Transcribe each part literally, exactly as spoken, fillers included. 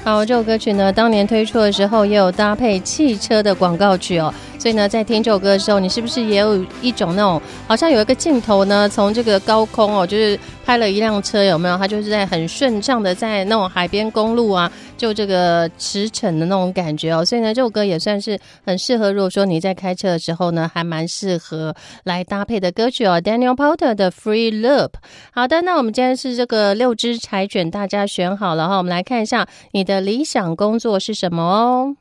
好，这首歌曲呢，当年推出的时候也有搭配汽车的广告曲哦，所以呢，在听这首歌的时候，你是不是也有一种那种，好像有一个镜头呢，从这个高空哦，就是拍了一辆车，有没有？它就是在很顺畅的在那种海边公路啊，就这个驰骋的那种感觉哦，所以呢，这首歌也算是很适合，如果说你在开车的时候呢，还蛮适合来搭配的歌曲哦。Daniel Powter 的 Free Loop。好的，那我们今天是这个六支柴犬，大家选好了哈，我们来看一下你的理想工作是什么哦。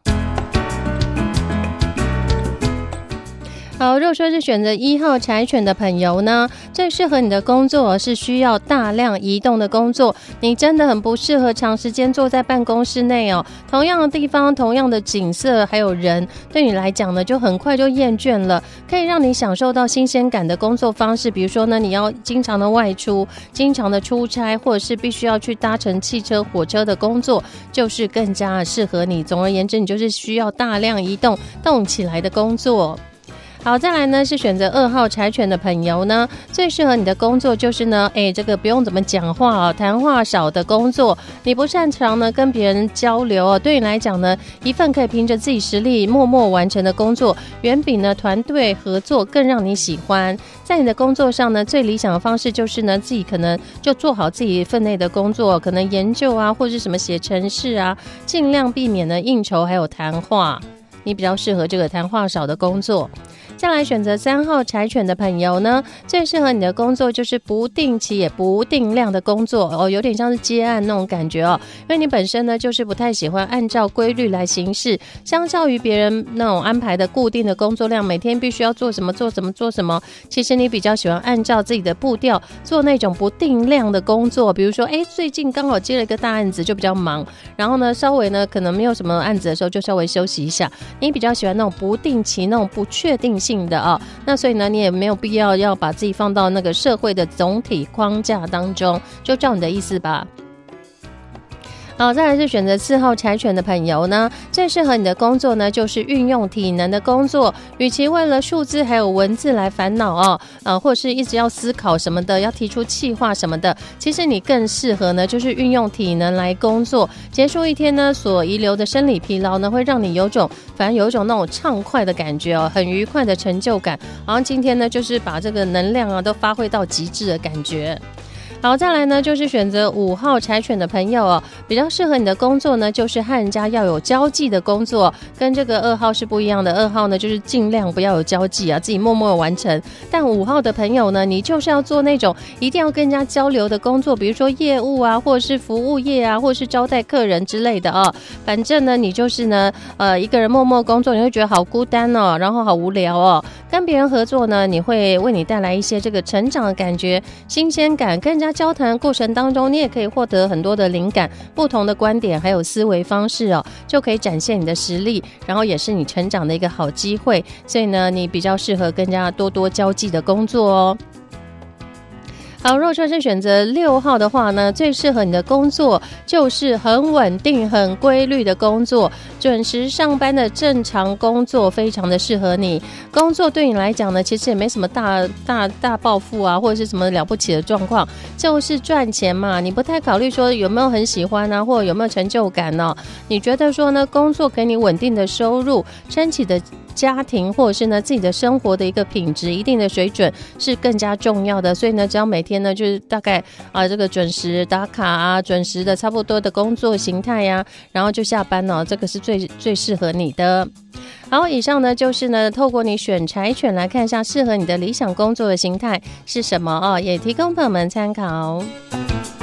好，如果说是选择一号柴犬的朋友呢，最适合你的工作是需要大量移动的工作，你真的很不适合长时间坐在办公室内哦。同样的地方，同样的景色，还有人，对你来讲呢，就很快就厌倦了。可以让你享受到新鲜感的工作方式，比如说呢，你要经常的外出，经常的出差，或者是必须要去搭乘汽车、火车的工作，就是更加适合你。总而言之，你就是需要大量移动、动起来的工作。好，再来呢是选择二号柴犬的朋友呢，最适合你的工作就是呢，哎，这个不用怎么讲话哦，谈话少的工作。你不擅长呢跟别人交流哦，对你来讲呢，一份可以凭着自己实力默默完成的工作，远比呢团队合作更让你喜欢。在你的工作上呢，最理想的方式就是呢，自己可能就做好自己分内的工作，可能研究啊，或是什么写程式啊，尽量避免呢应酬还有谈话。你比较适合这个谈话少的工作。再来选择三号柴犬的朋友呢，最适合你的工作就是不定期也不定量的工作哦，有点像是接案那种感觉哦。因为你本身呢就是不太喜欢按照规律来行事，相较于别人那种安排的固定的工作量，每天必须要做什么做什么做什么，其实你比较喜欢按照自己的步调做那种不定量的工作。比如说，哎，最近刚好接了一个大案子，就比较忙，然后呢，稍微呢可能没有什么案子的时候，就稍微休息一下。你比较喜欢那种不定期、那种不确定性的啊、哦，那所以呢，你也没有必要要把自己放到那个社会的总体框架当中，就照你的意思吧。好，再来是选择四号柴犬的朋友呢，最适合你的工作呢，就是运用体能的工作。与其为了数字还有文字来烦恼哦，呃，或者是一直要思考什么的，要提出企划什么的，其实你更适合呢，就是运用体能来工作。结束一天呢，所遗留的生理疲劳呢，会让你有种，反正有一种那种畅快的感觉哦，很愉快的成就感。好像今天呢，就是把这个能量啊，都发挥到极致的感觉。好，再来呢就是选择五号柴犬的朋友哦，比较适合你的工作呢，就是和人家要有交际的工作，跟这个二号是不一样的。二号呢就是尽量不要有交际啊，自己默默完成。但五号的朋友呢，你就是要做那种一定要跟人家交流的工作，比如说业务啊，或者是服务业啊，或者是招待客人之类的哦。反正呢，你就是呢，呃，一个人默默工作，你会觉得好孤单哦，然后好无聊哦。跟别人合作呢，你会为你带来一些这个成长的感觉、新鲜感，跟人家交谈的过程当中，你也可以获得很多的灵感、不同的观点还有思维方式哦，就可以展现你的实力，然后也是你成长的一个好机会。所以呢，你比较适合跟人家多多交际的工作哦。好，如果说是选择六号的话呢，最适合你的工作就是很稳定、很规律的工作，准时上班的正常工作，非常的适合你。工作对你来讲呢，其实也没什么大大大抱负啊，或者是什么了不起的状况，就是赚钱嘛。你不太考虑说有没有很喜欢啊，或者有没有成就感呢、哦？你觉得说呢，工作给你稳定的收入，撑起的家庭或者是呢自己的生活的一个品质、一定的水准是更加重要的。所以呢，只要每天呢就是大概啊这个准时打卡啊，准时的差不多的工作形态呀、啊，然后就下班了、哦，这个是最最适合你的。好，以上呢就是呢透过你选柴犬来看一下适合你的理想工作的形态是什么哦，也提供朋友们参考。